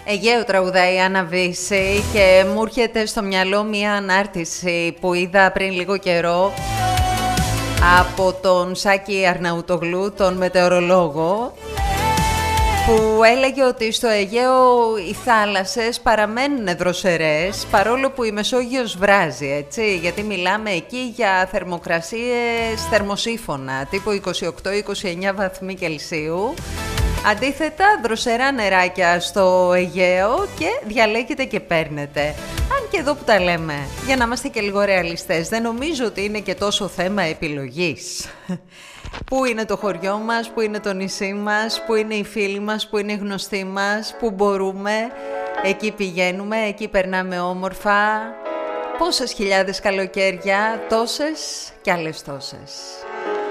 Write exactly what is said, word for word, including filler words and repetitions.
Αιγαίο τραγουδάει η Άννα Βύση και μου έρχεται στο μυαλό μια ανάρτηση που είδα πριν λίγο καιρό από τον Σάκη Αρναουτογλού, τον μετεωρολόγο, που έλεγε ότι στο Αιγαίο οι θάλασσες παραμένουν δροσερές παρόλο που η Μεσόγειος βράζει, έτσι, γιατί μιλάμε εκεί για θερμοκρασίες θερμοσύφωνα, τύπου είκοσι οκτώ είκοσι εννιά βαθμοί Κελσίου. Αντίθετα, δροσερά νεράκια στο Αιγαίο και διαλέγετε και παίρνετε. Αν και εδώ που τα λέμε, για να είμαστε και λίγο ρεαλιστές, δεν νομίζω ότι είναι και τόσο θέμα επιλογής. Πού είναι το χωριό μας, πού είναι το νησί μας, πού είναι οι φίλοι μας, πού είναι οι γνωστοί μας, πού μπορούμε, εκεί πηγαίνουμε, εκεί περνάμε όμορφα. Πόσες χιλιάδες καλοκαίρια, τόσες κι άλλες τόσες.